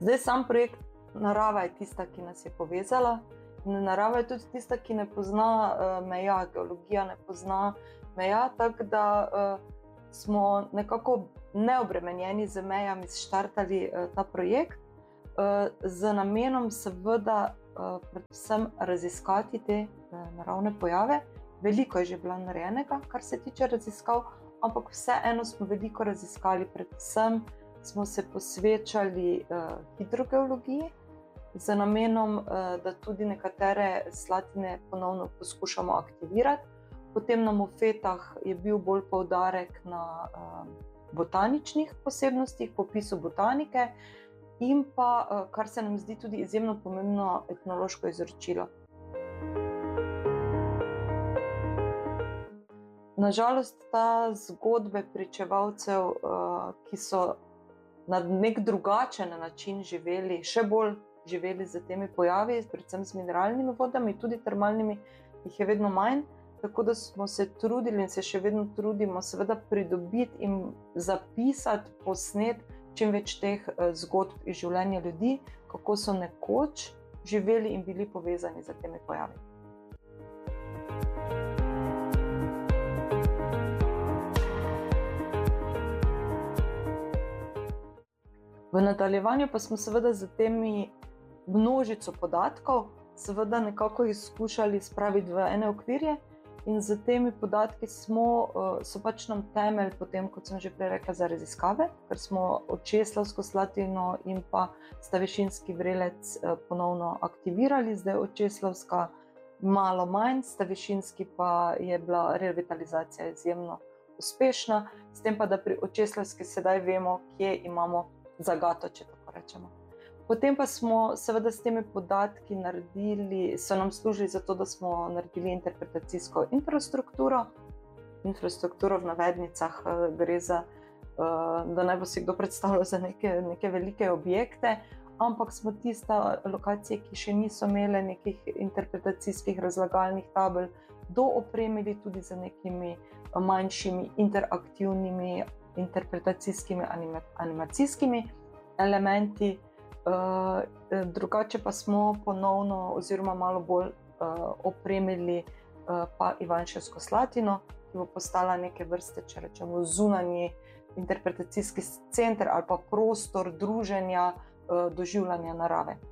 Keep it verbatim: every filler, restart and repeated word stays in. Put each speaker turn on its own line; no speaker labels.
Zdaj, sam projekt narava je tista, ki nas je povezala. Narava je tudi tista, ki ne pozna uh, meja, geologija ne pozna meja, tako da uh, smo nekako neobremenjeni z mejami štartali uh, ta projekt, uh, z namenom seveda uh, predvsem raziskati te uh, naravne pojave. Veliko je že bilo narejenega, kar se tiče raziskav, ampak vseeno smo veliko raziskali, predvsem smo se posvečali uh, hidrogeologiji, z namenom, uh, da tudi nekatere slatine ponovno poskušamo aktivirati. Potem na mofetah je bil bolj poudarek na uh, botaničnih posebnostih, popisu botanike in pa, uh, kar se nam zdi tudi izjemno pomembno, etnološko izročilo. Nažalost, ta zgodbe pričevalcev, uh, ki so na nek drugačen način živeli, še bolj živeli z temi pojavi, predvsem z mineralnimi vodami, tudi termalnimi, jih je vedno manj, tako da smo se trudili in se še vedno trudimo seveda pridobiti in zapisati, posnet čim več teh uh, zgodb iz življenja ljudi, kako so nekoč živeli in bili povezani z temi pojavi. V nadaljevanju pa smo seveda z temi množico podatkov seveda nekako izkušali spraviti v ene okvirje in z temi podatki smo, so pač nam temelj potem, kot sem že prej rekla, za raziskave, ker smo Očeslavsko slatino in pa Stavešinski vrelec ponovno aktivirali, zdaj Očeslavska malo manj, Stavešinski pa je bila revitalizacija izjemno uspešna, s tem pa, da pri Očeslavski sedaj vemo, kje imamo zagato, če tako rečemo. Potem pa smo seveda s temi podatki naredili, so nam služili za to, da smo naredili interpretacijsko infrastrukturo. Infrastrukturo v navednicah gre za, da naj bo si kdo predstavljal za neke, neke velike objekte, ampak smo tista lokacije, ki še niso imele nekih interpretacijskih razlagalnih tabel, doopremili tudi z nekimi manjšimi interaktivnimi interpretacijskimi, animacijskimi elementi. Uh, drugače pa smo ponovno oziroma malo bolj uh, opremili uh, pa Ivančevsko slatino, ki bo postala neke vrste, če rečemo, zunanji interpretacijski center ali pa prostor druženja, uh, doživljanja narave.